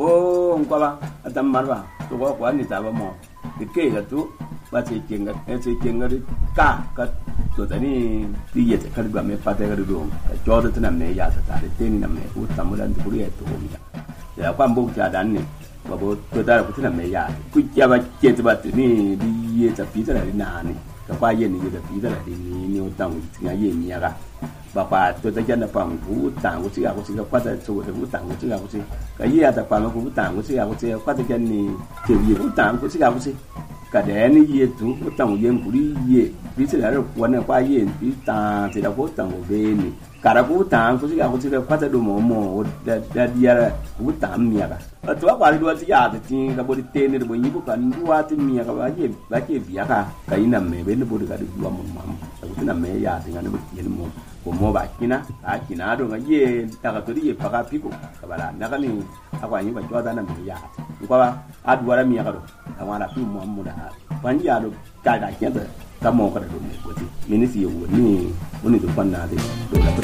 oh ngwa adam marwa to ko ni ta ba mo ke ga tu ba ce kenga ka to tani diye ta karba me fata ga do ka jodo tana me ya ta tare teni na me ku tamulan ku ya to mi ya kwan bu ja dan ne ba bo to da ku tana me ya ku ya ba ke ta ba ni diye ta pi ta na ni ka kwa ye ni da pi ta ni o tang ti ya ye mi ya ga ba pa to ta jana pang ku tang ku si ga kwa ta so ta ku tang ku si ga ku si ka ye ta pa ku tang ku si ga ku si kwa ta jan ni ke ye ku tang ku si ga ku si cả đẻ nó ye tu có tầng yên của đi ye ví dụ là quần này qua ye ví ta thì là có tầng của bên cả là có tầng có gì là qua tới đồ mồ đã đi ra có tầng mía cả ở chỗ qua đi đua thì giờ thì cái body tên này body như cái đua thì mía cái cái gì cả cái nằm mẹ bên nó body cái đua mầm cái nằm mẹ giờ thì nó bị gì nó của mua bạc kia na kia na đồ cái ye ta cái thứ gì phải cái pico cái bà là nó cái này aku hanya baca dan nampak ya. Bukan ada dua orang yang kalau, kamu ada film muda. Banyak ada cara kita, kamu kalau dulu, ini sih ini tu pernah ada.